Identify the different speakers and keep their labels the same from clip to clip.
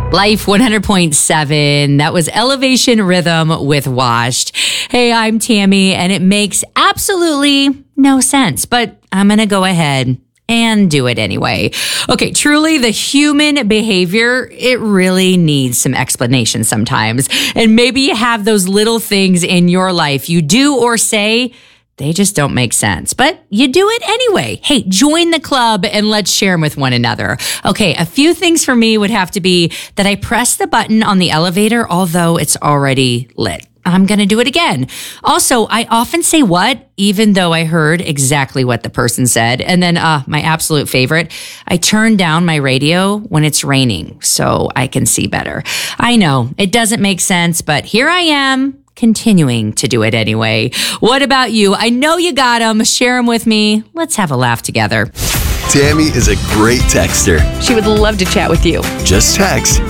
Speaker 1: Life 100.7. That was Elevation Rhythm with Washed. Hey, I'm Tammy, and it makes absolutely no sense, but I'm going to go ahead and do it anyway. Okay, truly, the human behavior, it really needs some explanation sometimes. And maybe you have those little things in your life you do or say, they just don't make sense, but you do it anyway. Hey, join the club and let's share them with one another. Okay, a few things for me would have to be that I press the button on the elevator, although it's already lit. I'm going to do it again. Also, I often say what, even though I heard exactly what the person said. And then my absolute favorite, I turn down my radio when it's raining so I can see better. I know it doesn't make sense, but here I am, continuing to do it anyway. What about you? I know you got them. Share them with me. Let's have a laugh together.
Speaker 2: Tammy is a great texter.
Speaker 3: She would love to chat with you.
Speaker 2: Just text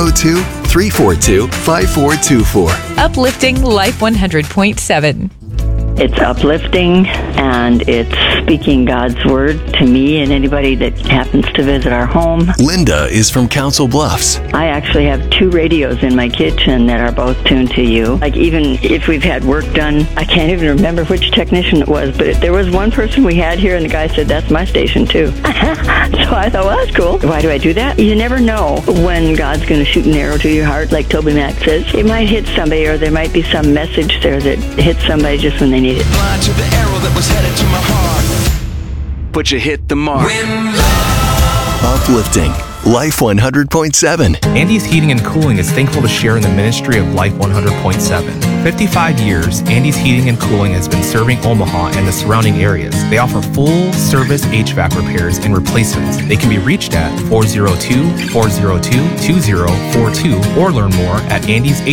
Speaker 2: 402-342-5424.
Speaker 3: Uplifting Life 100.7.
Speaker 4: It's uplifting, and it's speaking God's word to me and anybody that happens to visit our home.
Speaker 2: Linda is from Council Bluffs.
Speaker 4: I actually have 2 radios in my kitchen that are both tuned to you. Like, even if we've had work done, I can't even remember which technician it was, but there was one person we had here, and the guy said, that's my station, too. So I thought, well, that's cool. Why do I do that? You never know when God's going to shoot an arrow to your heart, like Toby Mac says. It might hit somebody, or there might be some message there that hits somebody just when they need it.
Speaker 5: Blind to the arrow that was headed to my heart. But you hit the mark.
Speaker 2: Uplifting Life 100.7.
Speaker 6: Andy's Heating and Cooling is thankful to share in the ministry of Life 100.7. 55 years, Andy's Heating and Cooling has been serving Omaha and the surrounding areas. They offer full-service HVAC repairs and replacements. They can be reached at 402-402-2042 or learn more at andyshvac.com.